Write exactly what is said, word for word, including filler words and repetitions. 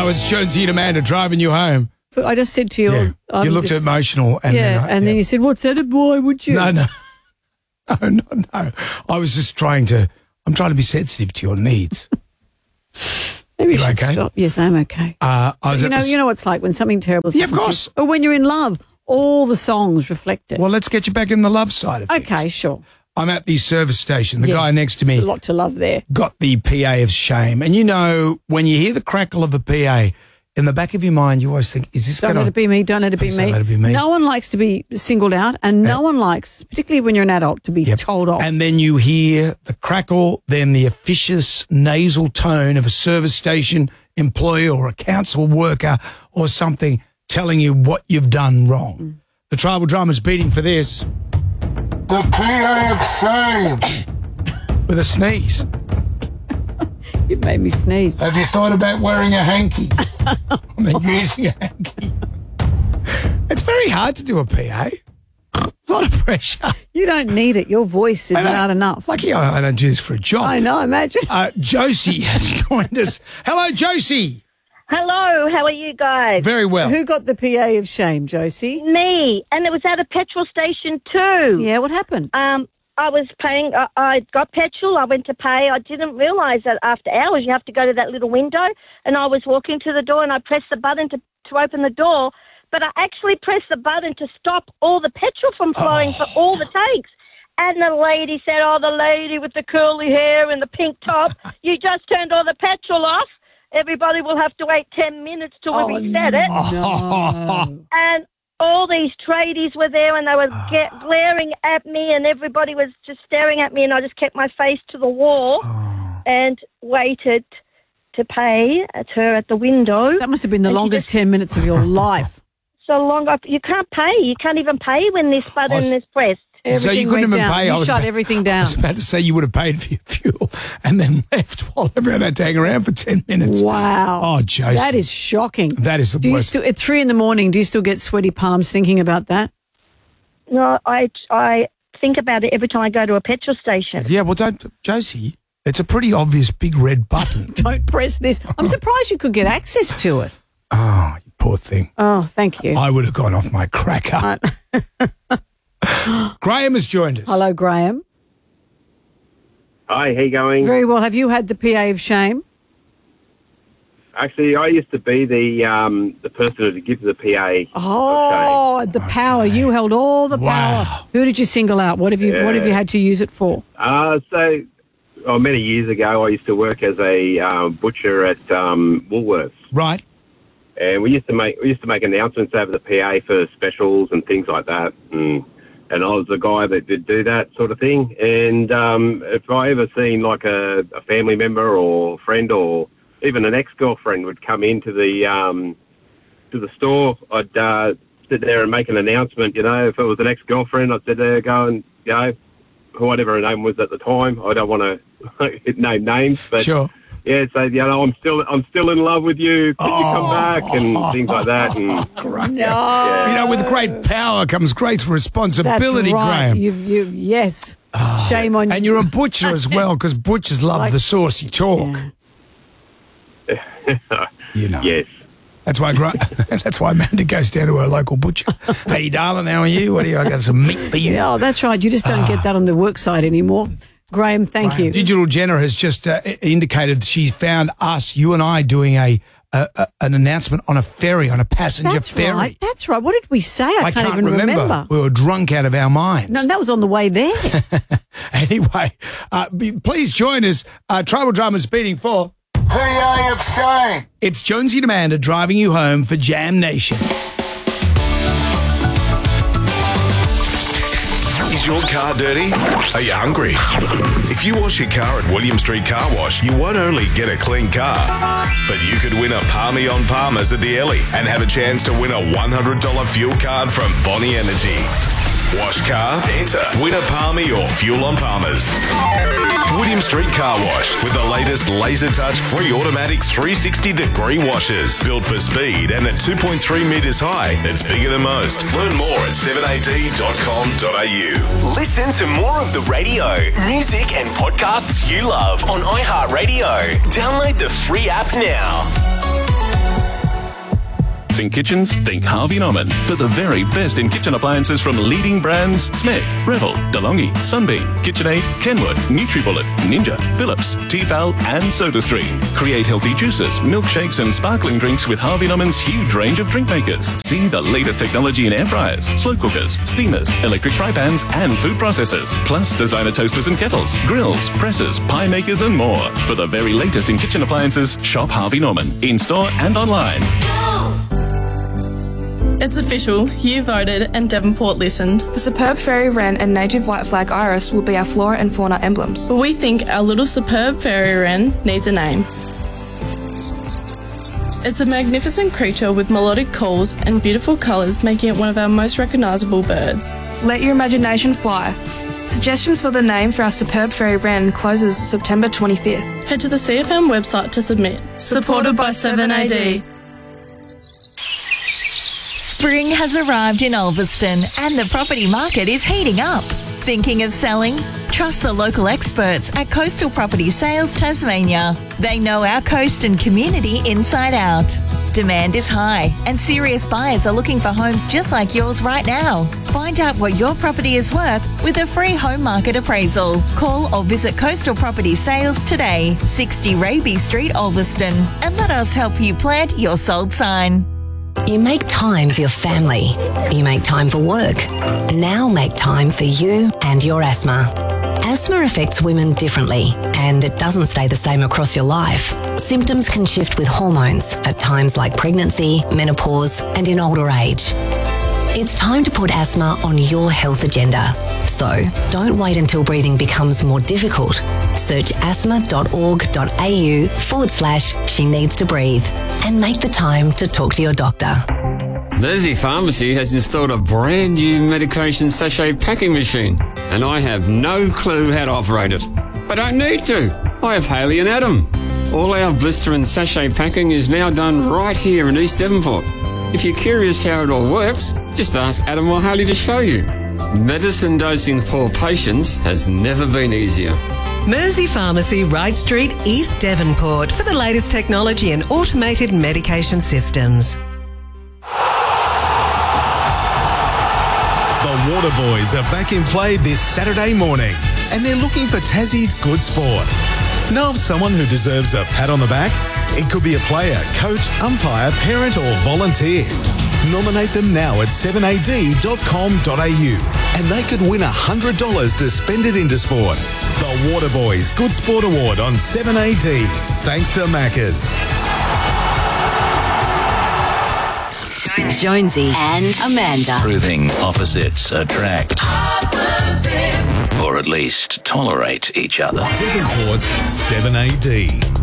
Hello, it's Jonesy and Amanda driving you home. I just said to you... Yeah. Um, you looked this, emotional. And yeah, then I, and yeah. then you said, what's that? Why would you? No, no. No, no, no. I was just trying to... I'm trying to be sensitive to your needs. Maybe you you should okay? stop. Yes, I'm okay. Uh, I was So, you at know, the s- you know what it's like when something terrible Yeah, of happens to course. you. Or when you're in love, all the songs reflect it. Well, let's get you back in the love side of things. Okay, sure. I'm at the service station. The Yeah. guy next to me A lot to love there. got the P A of shame. And you know, when you hear the crackle of a P A, in the back of your mind, you always think, is this Don't going let to... it be me. Don't let it be Please me. don't let it be me. No one likes to be singled out, and no one likes, particularly when you're an adult, to be Yep. told off. And then you hear the crackle, then the officious nasal tone of a service station employee or a council worker or something telling you what you've done wrong. Mm. The tribal drama's beating for this. The P A of shame. With a sneeze. It made me sneeze. Have you thought about wearing a hanky? I mean, using a hanky. It's very hard to do a P A. A lot of pressure. You don't need it. Your voice is I don't- loud enough. Lucky I, I don't do this for a job. I know, imagine. Uh, Josie has joined us. Hello, Josie. Hello, how are you guys? Very well. Who got the P A of shame, Josie? Me, and it was at a petrol station too. Yeah, what happened? Um, I was paying, I, I got petrol, I went to pay. I didn't realise that after hours you have to go to that little window, and I was walking to the door and I pressed the button to, to open the door, but I actually pressed the button to stop all the petrol from flowing Oh. for all the tanks. And the lady said, oh, the lady with the curly hair and the pink top, you just turned all the petrol off. Everybody will have to wait ten minutes till Oh, we reset it. No. And all these tradies were there and they were get, glaring at me and everybody was just staring at me and I just kept my face to the wall and waited to pay at her at the window. That must have been the And she longest just- ten minutes of your life. So long, I, you can't pay. You can't even pay when this button was- is pressed. Everything so you couldn't went even down. pay. You I was shut about, everything I down. was about to say you would have paid for your fuel and then left while everyone had to hang around for ten minutes. Wow. Oh, Josie. That is shocking. That is the do you worst. still, at three in the morning, do you still get sweaty palms thinking about that? No, I, I think about it every time I go to a petrol station. Yeah, well, don't, Josie, it's a pretty obvious big red button. Don't press this. I'm surprised you could get access to it. Oh, you poor thing. Oh, thank you. I would have gone off my cracker. Graham has joined us. Hello, Graham. Hi, how you going? Very well. Have you had the P A of shame? Actually, I used to be the um, the person who gives the P A. Oh, the power. You held all the Wow. power. Who did you single out? What have you What have you Yeah. had to use it for? Uh, so, oh, many years ago, I used to work as a uh, butcher at um, Woolworths, Right. and we used to make we used to make announcements over the P A for specials and things like that. And, and I was the guy that did do that sort of thing. And um, if I ever seen like a, a family member or friend or even an ex-girlfriend would come into the um, to the store, I'd uh, sit there and make an announcement. You know, if it was an ex-girlfriend, I'd sit there go and you know, whatever her name was at the time. I don't want to name names, but Sure. yeah, so you know, I'm still I'm still in love with you. Could you come back and things like that? And No. You know, with great power comes great That's responsibility, right. Graham. You, you, yes. Shame on you. And you're a butcher as well, because butchers love Like- the saucy talk. You know. yes. That's why Gra- that's why Amanda goes down to her local butcher. Hey, darling, how are you? What do you? I got some meat for you. Oh, that's right. You just don't get that on the work site anymore. Graham, thank you. Digital Jenner has just uh, i- indicated that she's found us, you and I, doing a, a, a an announcement on a ferry, on a passenger That's ferry. right. That's right. What did we say? I, I can't, can't even remember. remember. We were drunk out of our minds. No, that was on the way there. Anyway, uh, be, please join us. Uh, Tribal Drama's beating for P A of shame. It's Jonesy and Amanda driving you home for Jam Nation. Is your car dirty? Are you hungry? If you wash your car at William Street Car Wash, you won't only get a clean car, but you could win a Palmy on Palmers at the Ellie and have a chance to win a one hundred dollars fuel card from Bonnie Energy. Wash car, enter, win a Palmy or fuel on Palmers. William Street Car Wash with the latest laser touch free automatic three sixty degree washers. Built for speed and at two point three metres high, it's bigger than most. Learn more at seven a d dot com dot a u. Listen to more of the radio, music and podcasts you love on iHeartRadio. Download the free app now. Think kitchens? Think Harvey Norman. For the very best in kitchen appliances from leading brands Smeg, Revel, DeLonghi, Sunbeam, KitchenAid, Kenwood, NutriBullet, Ninja, Philips, Tefal and SodaStream. Create healthy juices, milkshakes and sparkling drinks with Harvey Norman's huge range of drink makers. See the latest technology in air fryers, slow cookers, steamers, electric fry pans and food processors. Plus designer toasters and kettles, grills, presses, pie makers and more. For the very latest in kitchen appliances, shop Harvey Norman. In-store and online. It's official, you voted and Devonport listened. The superb fairy wren and native white flag iris will be our flora and fauna emblems. But we think our little superb fairy wren needs a name. It's a magnificent creature with melodic calls and beautiful colours, making it one of our most recognisable birds. Let your imagination fly. Suggestions for the name for our superb fairy wren closes September twenty-fifth. Head to the C F M website to submit. Supported by seven A D. Spring has arrived in Ulverston and the property market is heating up. Thinking of selling? Trust the local experts at Coastal Property Sales Tasmania. They know our coast and community inside out. Demand is high and serious buyers are looking for homes just like yours right now. Find out what your property is worth with a free home market appraisal. Call or visit Coastal Property Sales today, sixty Raby Street, Ulverston, and let us help you plant your sold sign. You make time for your family. You make time for work. Now make time for you and your asthma. Asthma affects women differently, and it doesn't stay the same across your life. Symptoms can shift with hormones at times like pregnancy, menopause, and in older age. It's time to put asthma on your health agenda. So don't wait until breathing becomes more difficult. Search asthma.org.au forward slash she needs to breathe and make the time to talk to your doctor. Mersey Pharmacy has installed a brand new medication sachet packing machine, and I have no clue how to operate it. I don't need to. I have Haley and Adam. All our blister and sachet packing is now done right here in East Devonport. If you're curious how it all works, just ask Adam or Haley to show you. Medicine dosing for patients has never been easier. Mersey Pharmacy, Wright Street, East Devonport, for the latest technology and automated medication systems. The Waterboys are back in play this Saturday morning, and they're looking for Tassie's good sport. Know of someone who deserves a pat on the back? It could be a player, coach, umpire, parent or volunteer. Nominate them now at seven a d dot com dot a u and they could win one hundred dollars to spend it into sport. The Waterboys Good Sport Award on seven A D. Thanks to Macca's. Jonesy and Amanda. Proving opposites attract. Opposites. Or at least tolerate each other. Devonport's seven A D.